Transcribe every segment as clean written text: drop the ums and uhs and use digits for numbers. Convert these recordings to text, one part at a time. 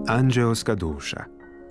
Anđeoska duša.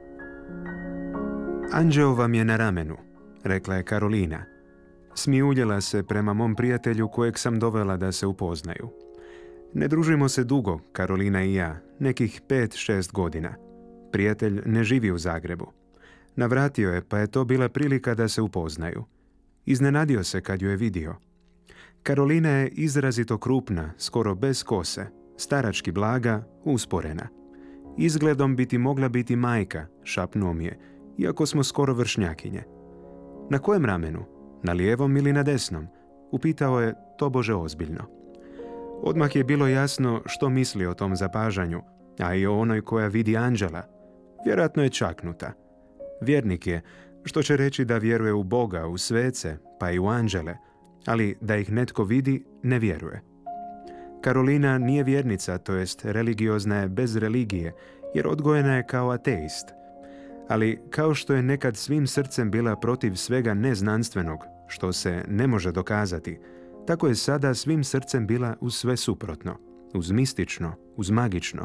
Anđeo vam je na ramenu, rekla je Karolina. Smijuljila se prema mom prijatelju kojeg sam dovela da se upoznaju. Ne družimo se dugo, Karolina i ja, nekih 5-6 godina. Prijatelj ne živi u Zagrebu. Navratio je, pa je to bila prilika da se upoznaju. Iznenadio se kad ju je vidio. Karolina je izrazito krupna, skoro bez kose, starački blaga, usporena. Izgledom bi ti mogla biti majka, šapnuo mi je, iako smo skoro vršnjakinje. Na kojem ramenu? Na lijevom ili na desnom? Upitao je tobože ozbiljno. Odmah je bilo jasno što misli o tom zapažanju, a i o onoj koja vidi anđela. Vjerojatno je čaknuta. Vjernik je, što će reći da vjeruje u Boga, u svece, pa i u anđele, ali da ih netko vidi, ne vjeruje. Karolina nije vjernica, to jest religiozna je bez religije, jer odgojena je kao ateist. Ali kao što je nekad svim srcem bila protiv svega neznanstvenog, što se ne može dokazati, tako je sada svim srcem bila uz sve suprotno, uz mistično, uz magično.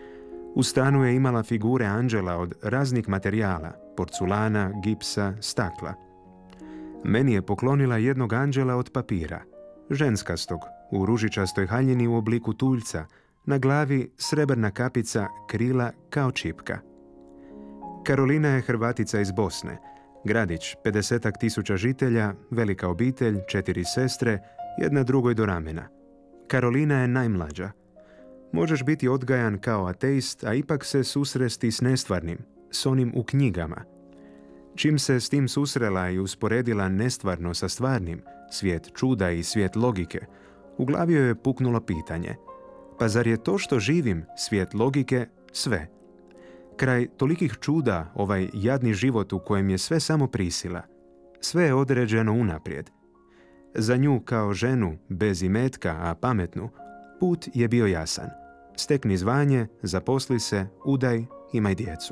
U stanu je imala figure anđela od raznih materijala, porculana, gipsa, stakla. Meni je poklonila jednog anđela od papira, ženskastog, u ružičastoj haljini u obliku tuljca, na glavi srebrna kapica, krila kao čipka. Karolina je Hrvatica iz Bosne, gradić, 50.000 žitelja, velika obitelj, 4 sestre, jedna drugoj do ramena. Karolina je najmlađa. Možeš biti odgajan kao ateist, a ipak se susresti s nestvarnim, s onim u knjigama. Čim se s tim susrela i usporedila nestvarno sa stvarnim, svijet čuda i svijet logike, u glavi joj je puknulo pitanje: pa zar je to što živim, svijet logike, sve? Kraj tolikih čuda, ovaj jadni život u kojem je sve samo prisila, sve je određeno unaprijed. Za nju kao ženu, bez imetka, a pametnu, put je bio jasan. Stekni zvanje, zaposli se, udaj, imaj djecu.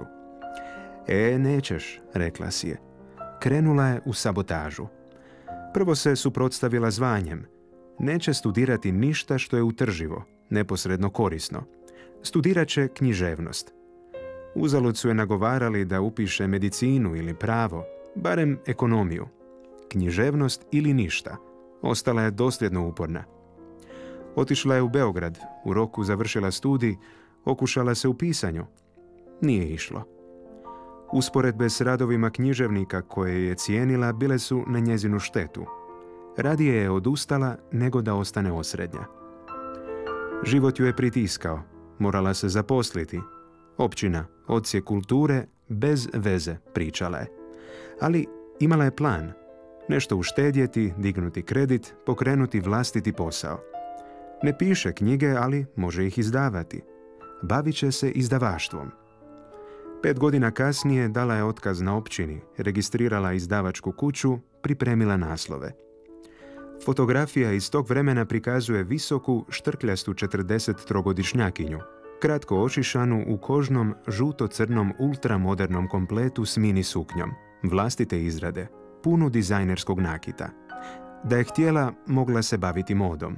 Nećeš, rekla si je. Krenula je u sabotažu. Prvo se suprotstavila zvanjem. Neće studirati ništa što je utrživo, neposredno korisno. Studirat će književnost. Uzalud su je nagovarali da upiše medicinu ili pravo, barem ekonomiju. Književnost ili ništa. Ostala je dosljedno uporna. Otišla je u Beograd, u roku završila studij, okušala se u pisanju. Nije išlo. Usporedbe s radovima književnika koje je cijenila bile su na njezinu štetu. Radije je odustala nego da ostane osrednja. Život ju je pritiskao, morala se zaposliti. Općina, odsjek kulture, bez veze, pričala je. Ali imala je plan. Nešto uštedjeti, dignuti kredit, pokrenuti vlastiti posao. Ne piše knjige, ali može ih izdavati. Bavit će se izdavaštvom. 5 godina kasnije dala je otkaz na općini, registrirala izdavačku kuću, pripremila naslove. Fotografija iz tog vremena prikazuje visoku, štrkljastu 43-godišnjakinju, kratko ošišanu u kožnom, žuto-crnom ultramodernom kompletu s mini suknjom, vlastite izrade, punu dizajnerskog nakita. Da je htjela, mogla se baviti modom.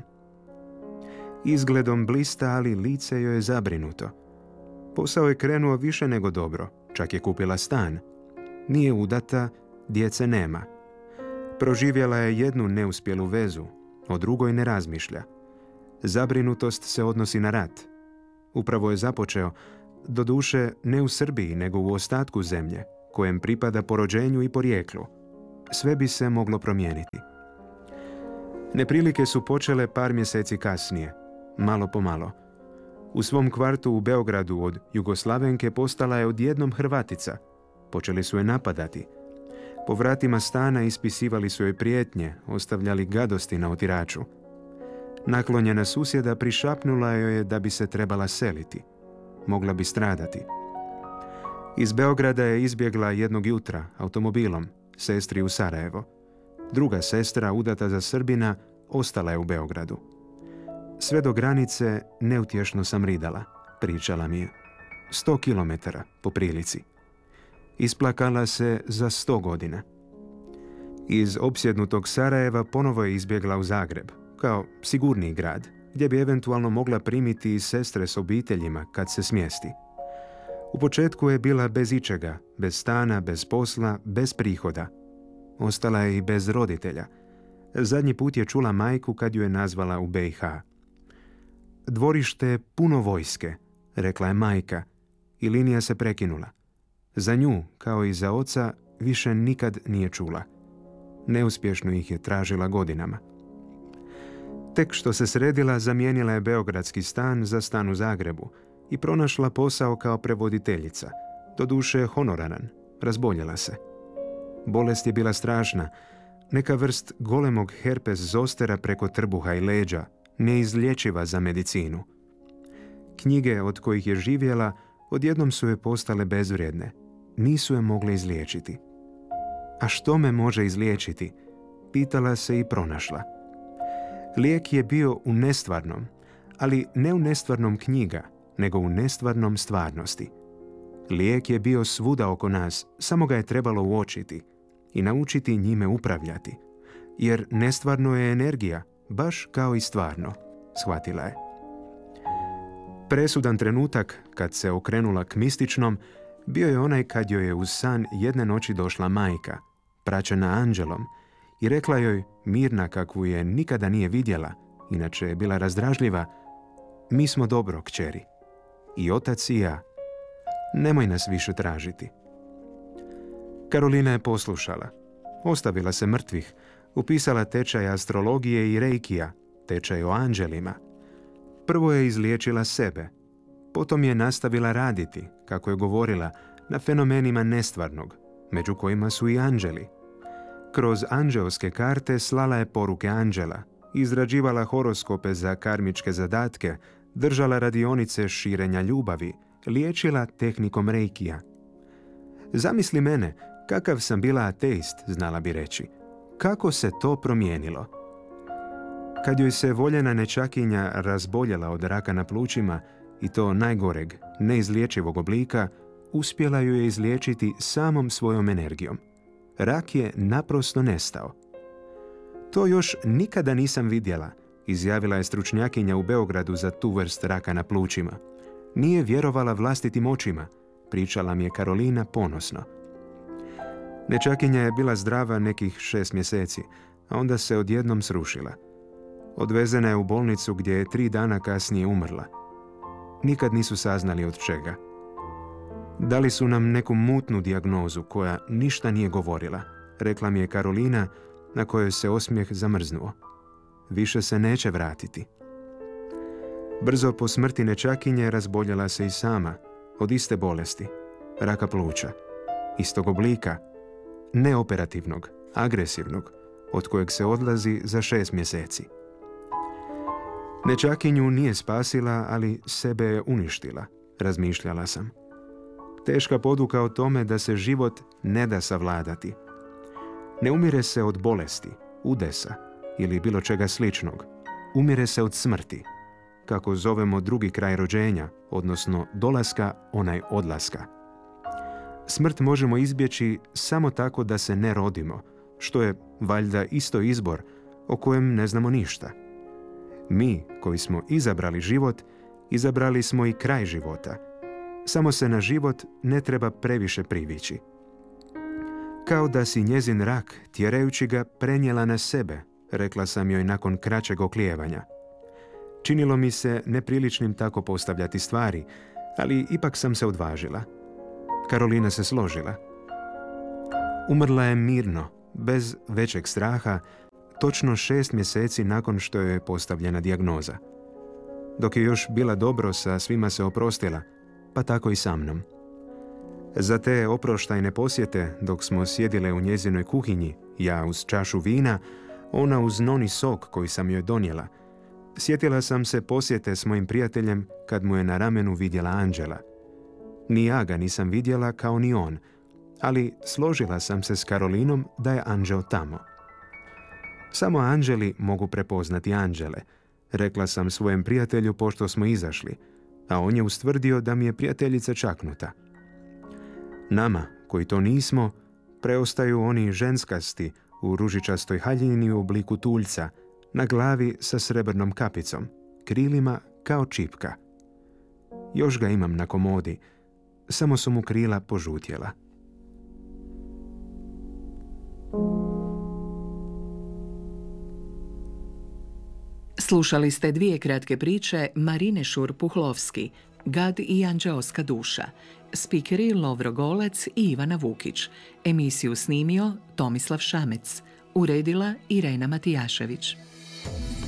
Izgledom blista, ali lice joj je zabrinuto. Posao je krenuo više nego dobro, čak je kupila stan. Nije udata, djece nema. Proživjela je jednu neuspjelu vezu, o drugoj ne razmišlja. Zabrinutost se odnosi na rat. Upravo je započeo, doduše ne u Srbiji, nego u ostatku zemlje, kojem pripada po rođenju i porijeklu. Sve bi se moglo promijeniti. Neprilike su počele par mjeseci kasnije, malo po malo. U svom kvartu u Beogradu od Jugoslavenke postala je odjednom Hrvatica. Počeli su je napadati. Po vratima stana ispisivali su joj prijetnje, ostavljali gadosti na otiraču. Naklonjena susjeda prišapnula joj je da bi se trebala seliti. Mogla bi stradati. Iz Beograda je izbjegla jednog jutra automobilom, sestri u Sarajevo. Druga sestra, udata za Srbina, ostala je u Beogradu. Sve do granice neutješno sam ridala, pričala mi je. 100 kilometara, po prilici. Isplakala se za 100 godina. Iz opsjednutog Sarajeva ponovo je izbjegla u Zagreb, kao sigurniji grad, gdje bi eventualno mogla primiti i sestre s obiteljima kad se smjesti. U početku je bila bez ičega, bez stana, bez posla, bez prihoda. Ostala je i bez roditelja. Zadnji put je čula majku kad ju je nazvala u BiH. Dvorište je puno vojske, rekla je majka, i linija se prekinula. Za nju, kao i za oca, više nikad nije čula. Neuspješno ih je tražila godinama. Tek što se sredila, zamijenila je beogradski stan za stan u Zagrebu i pronašla posao kao prevoditeljica, doduše honoraran, razboljela se. Bolest je bila strašna, neka vrst golemog herpes zostera preko trbuha i leđa, neizlječiva za medicinu. Knjige od kojih je živjela odjednom su joj postale bezvrijedne, nisu je mogle izliječiti. A što me može izliječiti? Pitala se i pronašla. Lijek je bio u nestvarnom, ali ne u nestvarnom knjiga, nego u nestvarnom stvarnosti. Lijek je bio svuda oko nas, samo ga je trebalo uočiti i naučiti njime upravljati, jer nestvarno je energija, baš kao i stvarno, shvatila je. Presudan trenutak, kad se okrenula k mističnom, bio je onaj kad joj je uz san jedne noći došla majka, praćena anđelom, i rekla joj, mirna kakvu je nikada nije vidjela, inače je bila razdražljiva: mi smo dobro, kćeri. I otac i ja. Nemoj nas više tražiti. Karolina je poslušala. Ostavila se mrtvih, upisala tečaj astrologije i reikija, tečaj o anđelima. Prvo je izliječila sebe, potom je nastavila raditi, kako je govorila, na fenomenima nestvarnog, među kojima su i anđeli. Kroz anđeoske karte slala je poruke anđela, izrađivala horoskope za karmičke zadatke, držala radionice širenja ljubavi, liječila tehnikom reikija. Zamisli mene, kakav sam bila ateist, znala bi reći. Kako se to promijenilo? Kad joj se voljena nečakinja razboljela od raka na plućima, i to najgoreg, neizliječivog oblika, uspjela ju je izliječiti samom svojom energijom. Rak je naprosto nestao. To još nikada nisam vidjela, izjavila je stručnjakinja u Beogradu za tu vrst raka na plućima. Nije vjerovala vlastitim očima, pričala mi je Karolina ponosno. Nečakinja je bila zdrava nekih 6 mjeseci, a onda se odjednom srušila. Odvezena je u bolnicu gdje je 3 dana kasnije umrla. Nikad nisu saznali od čega. Dali su nam neku mutnu dijagnozu koja ništa nije govorila, rekla mi je Karolina, na kojoj se osmijeh zamrznuo. Više se neće vratiti. Brzo po smrti nečakinje razboljela se i sama, od iste bolesti, raka pluća, istog oblika, neoperativnog, agresivnog, od kojeg se odlazi za 6 mjeseci. Nečakinju nije spasila, ali sebe je uništila, razmišljala sam. Teška poduka o tome da se život ne da savladati. Ne umire se od bolesti, udesa ili bilo čega sličnog. Umire se od smrti, kako zovemo drugi kraj rođenja, odnosno dolaska, onaj odlaska. Smrt možemo izbjeći samo tako da se ne rodimo, što je valjda isto izbor o kojem ne znamo ništa. Mi, koji smo izabrali život, izabrali smo i kraj života. Samo se na život ne treba previše privići. Kao da si njezin rak, tjerajući ga, prenijela na sebe, rekla sam joj nakon kraćeg oklijevanja. Činilo mi se nepriličnim tako postavljati stvari, ali ipak sam se odvažila. Karolina se složila. Umrla je mirno, bez većeg straha, točno 6 mjeseci nakon što joj je postavljena dijagnoza. Dok je još bila dobro, sa svima se oprostila, pa tako i sa mnom. Za te oproštajne posjete, dok smo sjedile u njezinoj kuhinji, ja uz čašu vina, ona uz noni sok koji sam joj donijela, sjetila sam se posjete s mojim prijateljem kad mu je na ramenu vidjela anđela. Ni ja ga nisam vidjela kao ni on, ali složila sam se s Karolinom da je anđeo tamo. Samo anđeli mogu prepoznati anđele, rekla sam svojem prijatelju pošto smo izašli, a on je ustvrdio da mi je prijateljica čaknuta. Nama, koji to nismo, preostaju oni ženskasti u ružičastoj haljini u obliku tuljca, na glavi sa srebrnom kapicom, krilima kao čipka. Još ga imam na komodi, samo su mu krila požutjela. Slušali ste 2 kratke priče Marine Šur-Puhlovski, Gad i anđeoska duša, spikeri Lovro Golec i Ivana Vukić, emisiju snimio Tomislav Šamec, uredila Irena Matijašević.